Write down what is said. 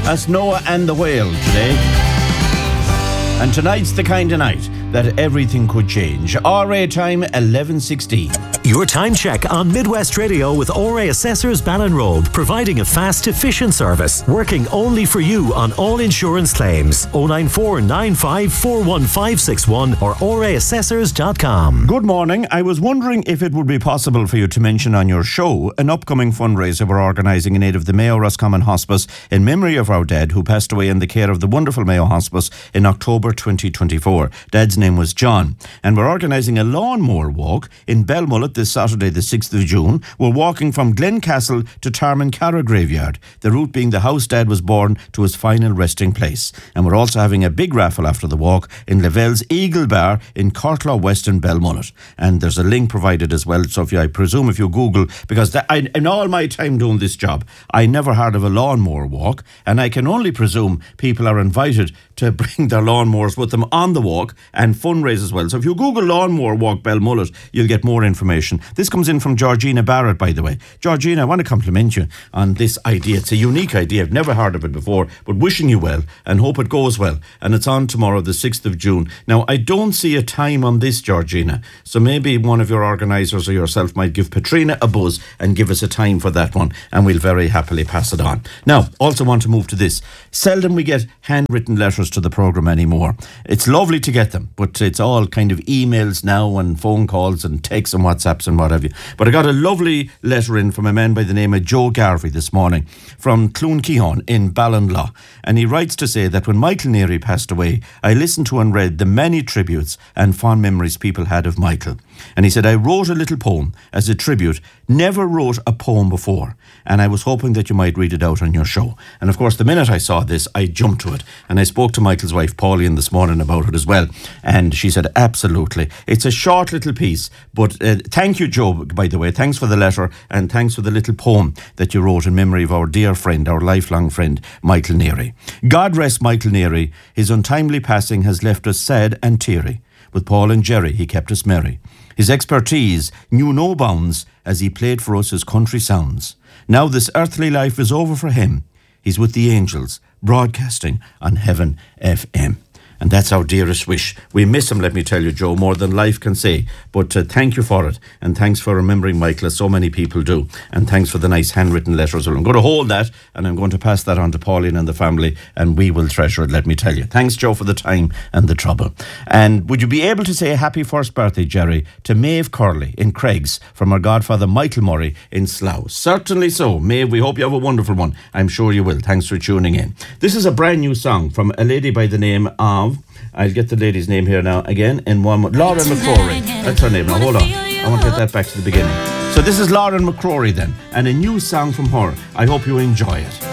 That's Noah and the Whale today. And tonight's the kind of night that everything could change. RA time 11:16. Your time check on Midwest Radio with ORA Assessors Ballinrobe, providing a fast, efficient service, working only for you on all insurance claims. 094 95 41561 or oraassessors.com. Good morning. I was wondering if it would be possible for you to mention on your show an upcoming fundraiser we're organising in aid of the Mayo Roscommon Hospice in memory of our dad who passed away in the care of the wonderful Mayo Hospice in October 2024. Dad's name was John. And we're organising a lawnmower walk in Belmullet this Saturday, the 6th of June. We're walking from Glencastle to Tarmancara Graveyard, the route being the house Dad was born to his final resting place. And we're also having a big raffle after the walk in Lavelle's Eagle Bar in Cortlaw West in Belmullet. And there's a link provided as well. So I presume if you Google, because in all my time doing this job, I never heard of a lawnmower walk. And I can only presume people are invited to bring their lawnmowers with them on the walk and fundraise as well. So if you Google lawnmower walk Belmullet, you'll get more information. This comes in from Georgina Barrett, by the way. Georgina, I want to compliment you on this idea. It's a unique idea. I've never heard of it before, but wishing you well and hope it goes well. And it's on tomorrow, the 6th of June. Now, I don't see a time on this, Georgina. So maybe one of your organisers or yourself might give Patrina a buzz and give us a time for that one, and we'll very happily pass it on. Now, also want to move to this. Seldom we get handwritten letters to the programme anymore. It's lovely to get them, but it's all kind of emails now and phone calls and texts and WhatsApps and what have you. But I got a lovely letter in from a man by the name of Joe Garvey this morning from Cloonkehon in Ballinlaw. And he writes to say that when Michael Neary passed away, I listened to and read the many tributes and fond memories people had of Michael. And he said, I wrote a little poem as a tribute, never wrote a poem before, and I was hoping that you might read it out on your show. And of course, the minute I saw this, I jumped to it. And I spoke to Michael's wife, Pauline, this morning about it as well. And she said, absolutely. It's a short little piece, but thank you, Joe, by the way. Thanks for the letter, and thanks for the little poem that you wrote in memory of our dear friend, our lifelong friend, Michael Neary. God rest Michael Neary. His untimely passing has left us sad and teary. With Paul and Jerry, he kept us merry. His expertise knew no bounds as he played for us his country sounds. Now this earthly life is over for him. He's with the angels, broadcasting on Heaven FM. And that's our dearest wish. We miss him, let me tell you, Joe, more than life can say. But thank you for it. And thanks for remembering Michael, as so many people do. And thanks for the nice handwritten letters. I'm going to hold that, and I'm going to pass that on to Pauline and the family, and we will treasure it, let me tell you. Thanks, Joe, for the time and the trouble. And would you be able to say a happy first birthday, Jerry, to Maeve Curley in Craigs from our godfather Michael Murray in Slough? Certainly so. Maeve, we hope you have a wonderful one. I'm sure you will. Thanks for tuning in. This is a brand new song from a lady by the name of, I'll get the lady's name here now again in one more. Lauren McCrory. That's her name. Now hold on. I want to get that back to the beginning. So this is Lauren McCrory then, and a new song from her. I hope you enjoy it.